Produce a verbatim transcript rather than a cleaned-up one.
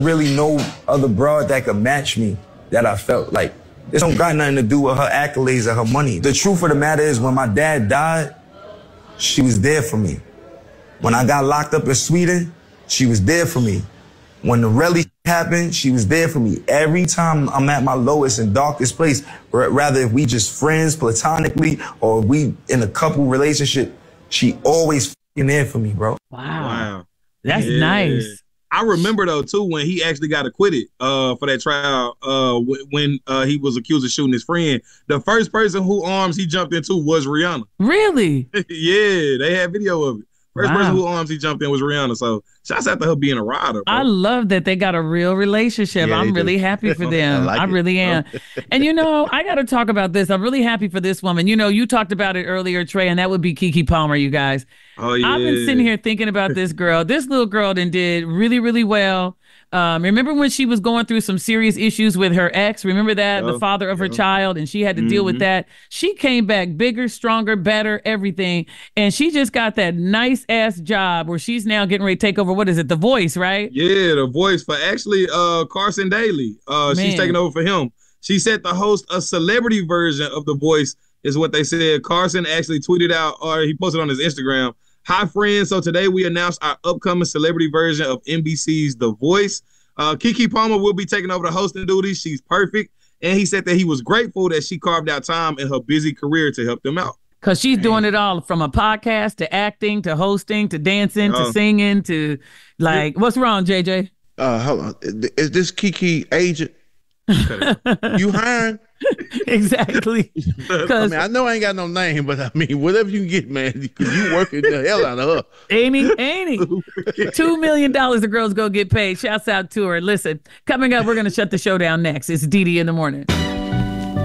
really no other broad that could match me that I felt like. This don't got nothing to do with her accolades or her money. The truth of the matter is when my dad died, she was there for me. When I got locked up in Sweden, she was there for me. When the rally happened, she was there for me. Every time I'm at my lowest and darkest place, rather if we just friends platonically or we in a couple relationship, she always f***ing there for me, bro. Wow. Wow. That's Yeah. nice. I remember though too when he actually got acquitted uh, for that trial uh, w- when uh, he was accused of shooting his friend. The first person whose arms he jumped into was Rihanna. Really? Yeah, they had video of it. First Wow. person whose arms he jumped in was Rihanna. So shouts out to her being a rider. Bro. I love that they got a real relationship. Yeah, I'm they really do. happy for them. I I, like it. really am. And you know, I got to talk about this. I'm really happy for this woman. You know, you talked about it earlier, Trey, and that would be Keke Palmer, you guys. Oh yeah. I've been sitting here thinking about this girl. This little girl then did really, really well. Um, remember when she was going through some serious issues with her ex? Remember that? Yeah, the father of her yeah. child, and she had to deal with Mhm. that. She came back bigger, stronger, better, everything. And she just got that nice ass job where she's now getting ready to take over. What is it? The Voice, right? Yeah, the voice for actually uh, Carson Daly. Uh, she's Man. taking over for him. She said to host a celebrity version of The Voice is what they said. Carson actually tweeted out, or he posted on his Instagram, "Hi friends, so today we announced our upcoming celebrity version of N B C's The Voice. Uh, Keke Palmer will be taking over the hosting duties. She's perfect." And he said that he was grateful that she carved out time in her busy career to help them out. Because she's doing it all from a podcast to acting to hosting to dancing Oh. to singing to like, what's wrong, J J? Uh, hold on. Is this Keke agent? You hiring? Exactly. I Because mean, I know I ain't got no name, but I mean, whatever you can get, man, because you working the hell out of her. ain't he? Ain't he? Two million dollars the girl's gonna get paid. Shouts out to her. Listen, coming up, we're gonna shut the show down next. It's Dee Dee in the morning.